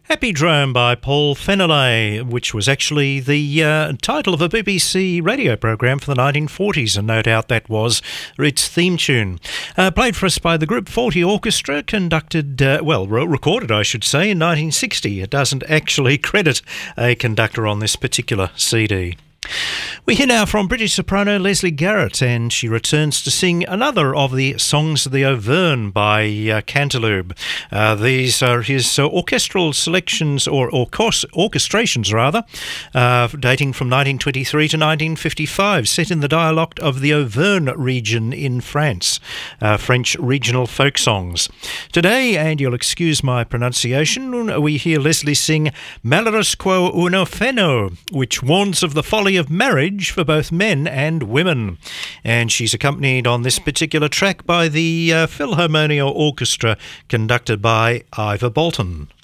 Happy Drone by Paul Feneley, which was actually the title of a BBC radio program for the 1940s, and no doubt that was its theme tune. Played for us by the Group 40 Orchestra, recorded, I should say, in 1960. It doesn't actually credit a conductor on this particular CD. We hear now from British soprano Lesley Garrett, and she returns to sing another of the Songs of the Auvergne by Cantilupe. These are his orchestral selections, or orchestrations rather, dating from 1923 to 1955, set in the dialect of the Auvergne region in France, French regional folk songs. Today, and you'll excuse my pronunciation, we hear Lesley sing Malleus quo uno feno, which warns of the folly of marriage for both men and women. And she's accompanied on this particular track by the Philharmonia Orchestra, conducted by Ivor Bolton.